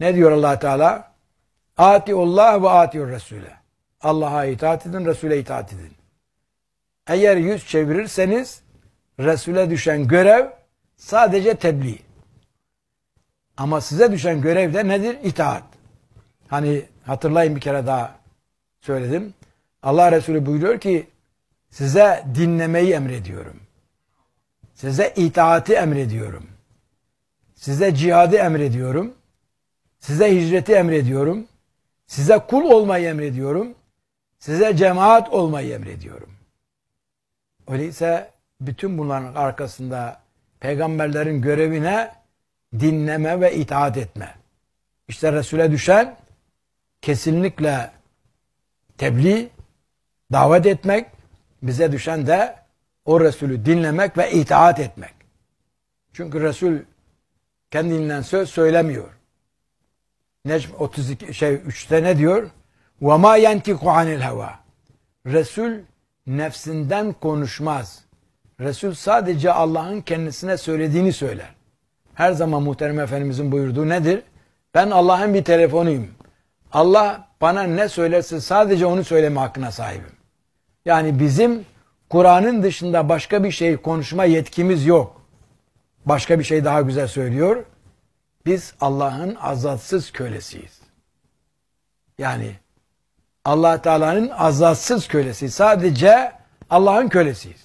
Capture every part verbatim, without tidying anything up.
Ne diyor Allah Teala? Atiullah ve atiur Resul'e. Allah'a itaat edin, Resul'e itaat edin. Eğer yüz çevirirseniz Resul'e düşen görev sadece tebliğ. Ama size düşen görev de nedir? İtaat. Hani hatırlayın, bir kere daha söyledim. Allah Resulü buyuruyor ki size dinlemeyi emrediyorum. Size itaati emrediyorum. Size cihadı emrediyorum. Size hicreti emrediyorum. Size kul olmayı emrediyorum. Size cemaat olmayı emrediyorum. Öyleyse bütün bunların arkasında peygamberlerin görevine dinleme ve itaat etme. İşte Resul'e düşen kesinlikle tebliğ, davet etmek, bize düşen de o Resulü dinlemek ve itaat etmek. Çünkü Resul kendinden söz söylemiyor. Necm otuz iki şey üçte ne diyor? وَمَا يَنْتِقُ عَنِ الْهَوَى. Resul nefsinden konuşmaz. Resul sadece Allah'ın kendisine söylediğini söyler. Her zaman Muhterem Efendimizin buyurduğu nedir? Ben Allah'ın bir telefonuyum. Allah bana ne söylerse sadece onu söyleme hakkına sahibim. Yani bizim Kur'an'ın dışında başka bir şey konuşma yetkimiz yok. Başka bir şey daha güzel söylüyor. Biz Allah'ın azatsız kölesiyiz. Yani Allah Teala'nın azatsız kölesi. Sadece Allah'ın kölesiyiz.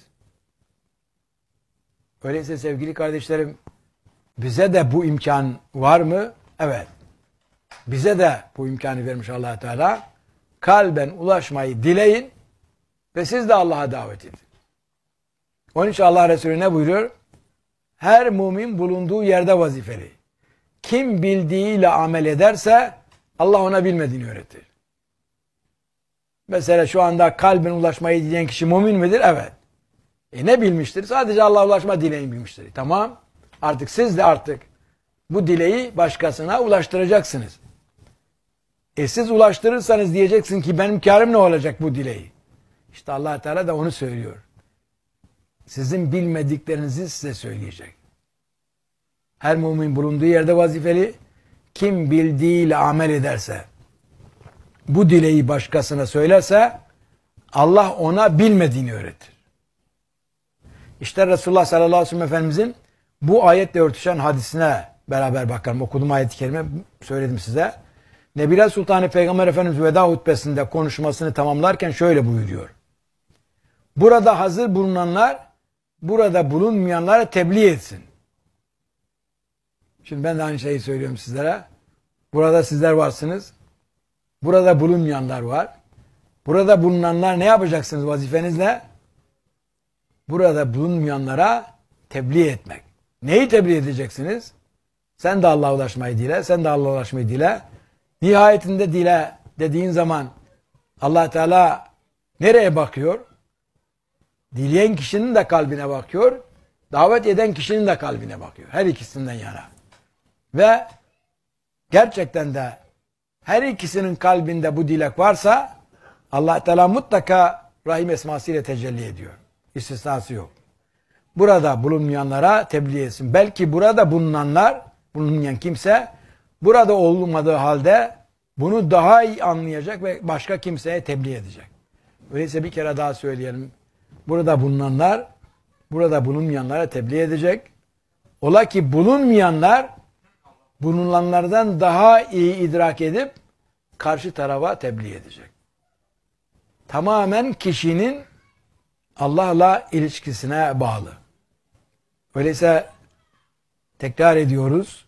Öyleyse sevgili kardeşlerim, bize de bu imkan var mı? Evet. Bize de bu imkanı vermiş Allah Teala. Kalben ulaşmayı dileyin ve siz de Allah'a davet edin. Onun için Allah Resulü ne buyuruyor? Her mümin bulunduğu yerde vazifeli. Kim bildiğiyle amel ederse Allah ona bilmediğini öğretir. Mesela şu anda kalben ulaşmayı dileyen kişi mümin midir? Evet. E ne bilmiştir? Sadece Allah'a ulaşma dileğini bilmiştir. Tamam. Artık siz de artık bu dileği başkasına ulaştıracaksınız. E siz ulaştırırsanız diyeceksin ki benim kârım ne olacak bu dileği? İşte Allah Teala da onu söylüyor. Sizin bilmediklerinizi size söyleyecek. Her mümin bulunduğu yerde vazifeli. Kim bildiğiyle amel ederse, bu dileği başkasına söylerse Allah ona bilmediğini öğretir. İşte Resulullah sallallahu aleyhi ve sellem Efendimizin bu ayetle örtüşen hadisine beraber bakalım. Okuduğum ayet-i kerime söyledim size. Nebile Sultanı Peygamber Efendimiz veda hutbesinde konuşmasını tamamlarken şöyle buyuruyor. Burada hazır bulunanlar burada bulunmayanlara tebliğ etsin. Şimdi ben de aynı şeyi söylüyorum sizlere. Burada sizler varsınız. Burada bulunmayanlar var. Burada bulunanlar ne yapacaksınız vazifenizle? Burada bulunmayanlara tebliğ etmek. Neyi tebliğ edeceksiniz? Sen de Allah'a ulaşmayı dile, sen de Allah'a ulaşmayı dile. Nihayetinde dile dediğin zaman Allah Teala nereye bakıyor? Dileyen kişinin de kalbine bakıyor, davet eden kişinin de kalbine bakıyor. Her ikisinden yana. Ve gerçekten de her ikisinin kalbinde bu dilek varsa Allah Teala mutlaka Rahim esmasıyla tecelli ediyor. İstisnası yok. Burada bulunmayanlara tebliğ etsin. Belki burada bulunanlar, bulunmayan kimse burada olmadığı halde bunu daha iyi anlayacak ve başka kimseye tebliğ edecek. Öyleyse bir kere daha söyleyelim. Burada bulunanlar burada bulunmayanlara tebliğ edecek. Ola ki bulunmayanlar bulunanlardan daha iyi idrak edip karşı tarafa tebliğ edecek. Tamamen kişinin Allah'la ilişkisine bağlı. Öyleyse tekrar ediyoruz.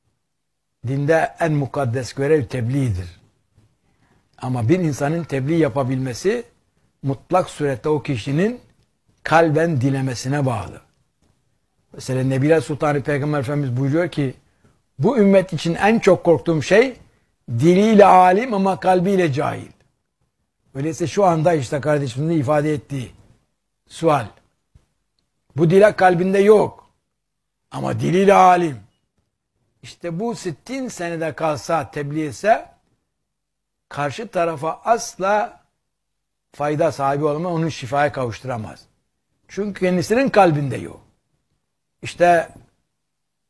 Dinde en mukaddes görev tebliğdir. Ama bir insanın tebliğ yapabilmesi mutlak surette o kişinin kalben dilemesine bağlı. Mesela Nebile Sultanı Peygamber Efendimiz buyuruyor ki bu ümmet için en çok korktuğum şey diliyle alim ama kalbiyle cahil. Öyleyse şu anda işte kardeşimizin ifade ettiği sual. Bu dilek kalbinde yok. Ama diliyle alim. İşte bu sittin senede kalsa, tebliğ etse karşı tarafa asla fayda sahibi olamaz, onu şifaya kavuşturamaz. Çünkü kendisinin kalbinde yok. İşte